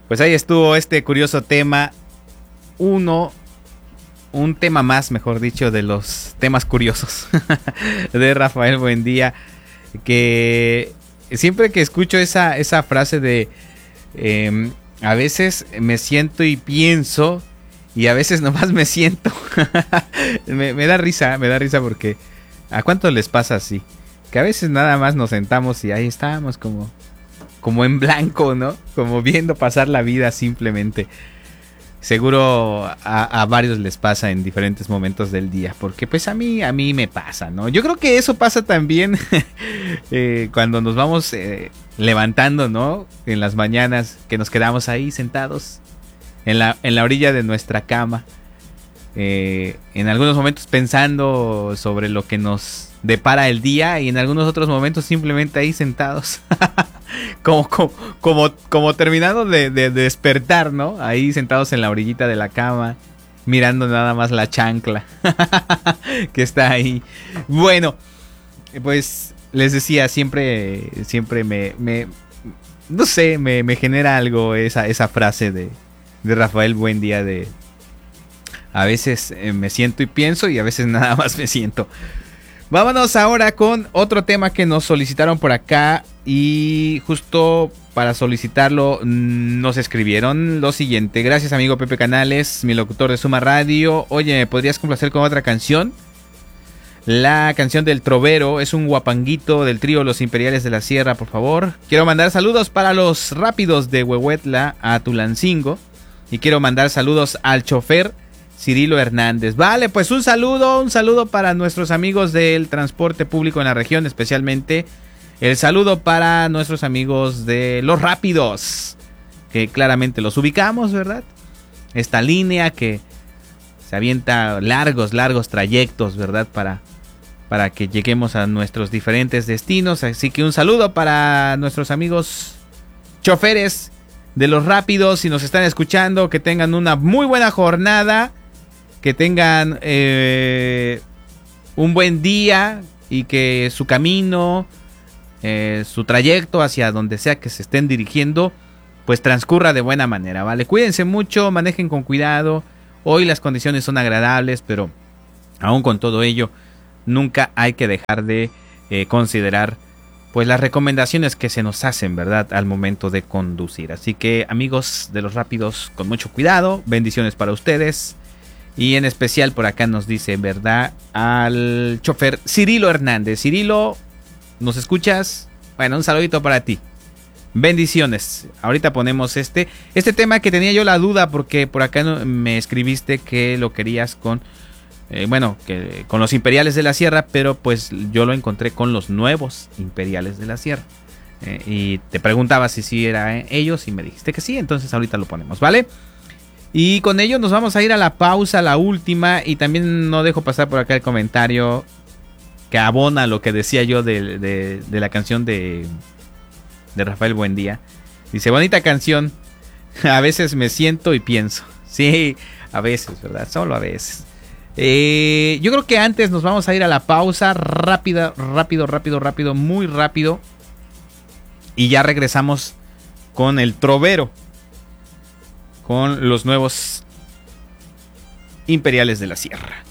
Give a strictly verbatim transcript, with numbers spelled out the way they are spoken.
Pues ahí estuvo este curioso tema. Uno, un tema más, mejor dicho, de los temas curiosos de Rafael Buendía. Que siempre que escucho esa, esa frase de eh, a veces me siento y pienso, y a veces nomás me siento, me, me da risa, me da risa porque ¿a cuánto les pasa así? Que a veces nada más nos sentamos y ahí estamos como, como en blanco, ¿no? Como viendo pasar la vida simplemente. Seguro a, a varios les pasa en diferentes momentos del día, porque pues a mí, a mí me pasa, ¿no? Yo creo que eso pasa también eh, cuando nos vamos eh, levantando, ¿no? En las mañanas, que nos quedamos ahí sentados en la, en la orilla de nuestra cama, eh, en algunos momentos pensando sobre lo que nos depara el día, y en algunos otros momentos simplemente ahí sentados. Como, como, como, como terminando de, de, de despertar, ¿no? Ahí sentados en la orillita de la cama, mirando nada más la chancla que está ahí. Bueno, pues les decía, siempre, siempre me, me no sé, me, me genera algo esa, esa frase de, de Rafael Buendía de a veces eh, me siento y pienso, y a veces nada más me siento. Vámonos ahora con otro tema que nos solicitaron por acá, y justo para solicitarlo nos escribieron lo siguiente: gracias amigo Pepe Canales, mi locutor de Suma Radio. Oye, ¿me podrías complacer con otra canción? La canción del Trovero, es un guapanguito del trío Los Imperiales de la Sierra, por favor. Quiero mandar saludos para los rápidos de Huehuetla a Tulancingo, y quiero mandar saludos al chofer Cirilo Hernández. Vale, pues un saludo, un saludo para nuestros amigos del transporte público en la región, especialmente el saludo para nuestros amigos de Los Rápidos, que claramente los ubicamos, ¿verdad? Esta línea que se avienta largos, largos trayectos, ¿verdad? Para, para que lleguemos a nuestros diferentes destinos. Así que un saludo para nuestros amigos choferes de Los Rápidos. Si nos están escuchando, que tengan una muy buena jornada, que tengan eh, un buen día, y que su camino, eh, su trayecto hacia donde sea que se estén dirigiendo, pues transcurra de buena manera, ¿vale? Cuídense mucho, manejen con cuidado. Hoy las condiciones son agradables, pero aún con todo ello, nunca hay que dejar de eh, considerar pues las recomendaciones que se nos hacen, ¿verdad?, al momento de conducir. Así que amigos de Los Rápidos, con mucho cuidado, bendiciones para ustedes. Y en especial por acá nos dice, ¿verdad?, al chofer Cirilo Hernández. Cirilo, ¿nos escuchas? Bueno, un saludito para ti. Bendiciones. Ahorita ponemos este este tema que tenía yo la duda, porque por acá me escribiste que lo querías con eh, bueno, que con Los Imperiales de la Sierra, pero pues yo lo encontré con Los Nuevos Imperiales de la Sierra. Eh, y te preguntaba si sí era eh, ellos, y me dijiste que sí, entonces ahorita lo ponemos, ¿vale? Y con ello nos vamos a ir a la pausa, la última, y también no dejo pasar por acá el comentario que abona lo que decía yo de, de, de la canción de, de Rafael Buendía. Dice, bonita canción, a veces me siento y pienso. Sí, a veces, ¿verdad? Solo a veces. Eh, yo creo que antes nos vamos a ir a la pausa, rápida, rápido, rápido, rápido, muy rápido. Y ya regresamos con el Trovero, con Los Nuevos Imperiales de la Sierra.